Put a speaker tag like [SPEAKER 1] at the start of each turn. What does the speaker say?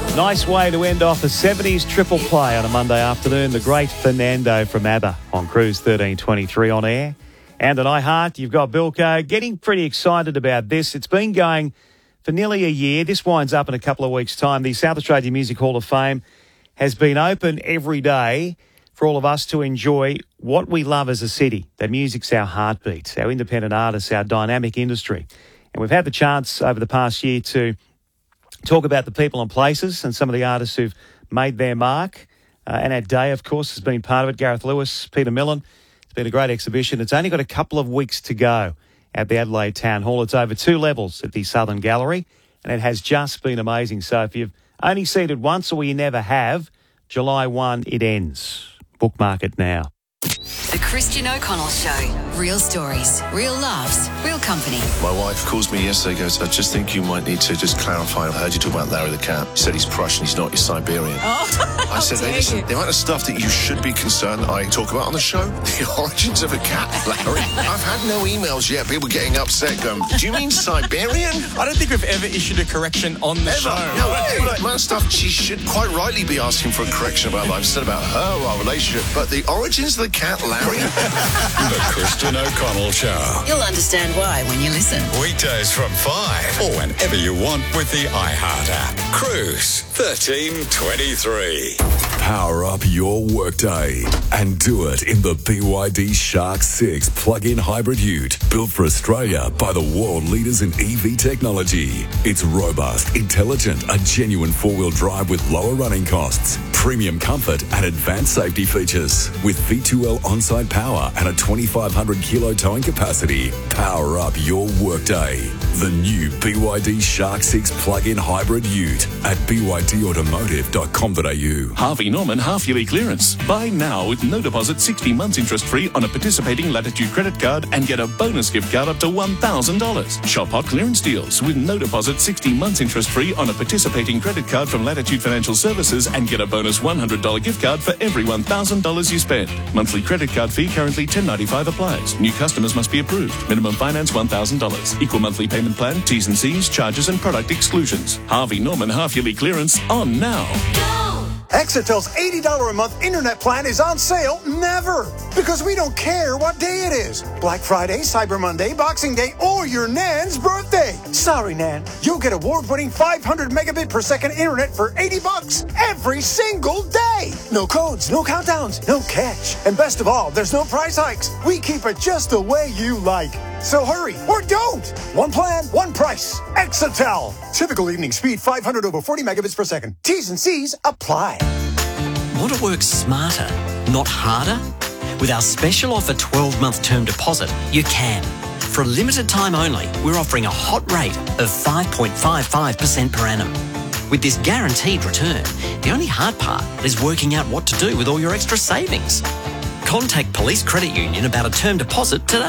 [SPEAKER 1] Nice way to end off a 70s triple play on a Monday afternoon. The great Fernando from ABBA on Cruise 1323 on air. And at iHeart, you've got Bilko getting pretty excited about this. It's been going for nearly a year. This winds up in a couple of weeks' time. The South Australian Music Hall of Fame has been open every day for all of us to enjoy what we love as a city. That music's our heartbeat, our independent artists, our dynamic industry. And we've had the chance over the past year to talk about the people and places and some of the artists who've made their mark. And our day, of course, has been part of it. Gareth Lewis, Peter Millen. It's been a great exhibition. It's only got a couple of weeks to go at the Adelaide Town Hall. It's over 2 levels at the Southern Gallery, and it has just been amazing. So if you've only seen it once or you never have, July 1, it ends. Bookmark it now.
[SPEAKER 2] The Christian O'Connell Show. Real stories, real laughs, real company.
[SPEAKER 3] My wife calls me yesterday, goes, I just think you might need to just clarify. I heard you talk about Larry the cat. You said he's Prussian, he's not, he's Siberian.
[SPEAKER 2] Oh,
[SPEAKER 3] I said, hey, listen, the amount of stuff that you should be concerned I talk about on the show, the origins of a cat, Larry. I've had no emails yet, people getting upset going, do you mean Siberian?
[SPEAKER 4] I don't think we've ever issued a correction on the show.
[SPEAKER 3] No, the amount of stuff she should quite rightly be asking for a correction about life, instead about her, our relationship. But the origins of the cat, Larry.
[SPEAKER 5] The Christian O'Connell Show.
[SPEAKER 2] You'll understand why when you listen.
[SPEAKER 5] Weekdays from 5 or whenever you want with the iHeart app. Cruise 1323. Power up your workday and do it in the BYD Shark 6 plug-in hybrid ute, built for Australia by the world leaders in EV technology. It's robust, intelligent, a genuine four-wheel drive with lower running costs, premium comfort and advanced safety features. With V2L on-site power and a 2,500 kilo towing capacity, power up your workday. The new BYD Shark 6 plug-in hybrid ute at bydautomotive.com.au.
[SPEAKER 6] Harvey Norman half-yearly clearance. Buy now with no deposit, 60 months interest-free on a participating Latitude credit card and get a bonus gift card up to $1,000. Shop hot clearance deals with no deposit, 60 months interest-free on a participating credit card from Latitude Financial Services and get a bonus $100 gift card for every $1,000 you spend. Monthly credit card fee currently $10.95 applies. New customers must be approved. Minimum finance $1,000. Equal monthly payment plan, T's and C's, charges and product exclusions. Harvey Norman half-yearly clearance on now.
[SPEAKER 7] Exitel's $80 a month internet plan is on sale never, because we don't care what day it is. Black Friday, Cyber Monday, Boxing Day, or your Nan's birthday. Sorry, Nan. You'll get award-winning 500 megabit per second internet for $80 every single day. No codes, no countdowns, no catch. And best of all, there's no price hikes. We keep it just the way you like. So hurry, or don't. One plan, one price. Exitel. Typical evening speed, 500 over 40 megabits per second. T's and C's apply.
[SPEAKER 8] Want to work smarter, not harder? With our special offer 12-month term deposit, you can. For a limited time only, we're offering a hot rate of 5.55% per annum. With this guaranteed return, the only hard part is working out what to do with all your extra savings. Contact Police Credit Union about a term deposit today.